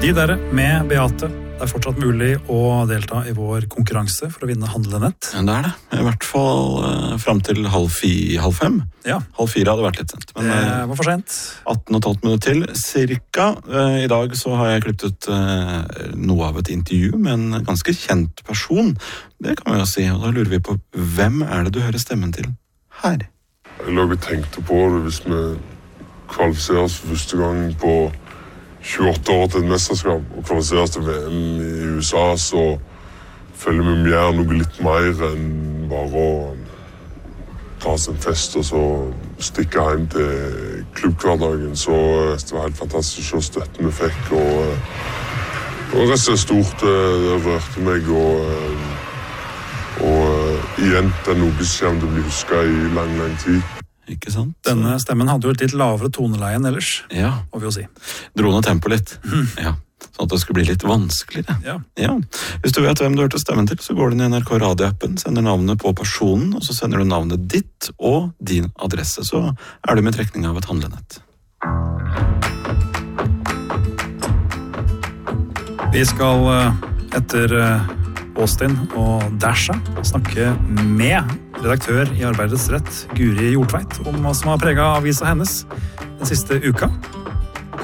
De dere med Beate. Det er fortsatt mulig å delta i vår konkurranse for å vinne Handlenett. Ja, det er det. I hvert fall frem til halv fem. Ja. 3:30 hadde vært litt sent. Men det var for sent. 18,5 minutter til, cirka. I dag så har jeg klippet ut noe av et intervju med en ganske kjent person. Det kan vi jo si, og da lurer vi på, hvem er det du hører stemmen til her? Jeg lå og tenkte på det hvis vi kvalifiserer oss for første gang på 28 år til et mesterskap og kvalifiseres til VM i USA, så føler vi med gjør noe litt mer enn bare å ta oss en fest og så stikke hjem til klubbhverdagen. Så det var helt fantastisk å støtte vi fikk, og det er stort, det rørte meg, og igjen, det er noe som kommer til å bli husket i lang, lang tid. Ikke sant? Denne stemmen hadde jo et litt lavere toneleie enn ellers, ja. må vi jo si. Dro ned tempo litt. Ja. Sånn at det skulle bli litt vanskeligere. Ja. Ja. Hvis du vet hvem du hørte stemmen til, så går du inn i NRK radioappen, sender navnet på personen, og så sender du navnet ditt og din adresse, så er du med trekning av et handlenett. Vi skal etter Austin og Dasha snakke med redaktør i Arbeidets Rett, Guri Hjortveit, om hva som har preget avisa hennes den siste uka.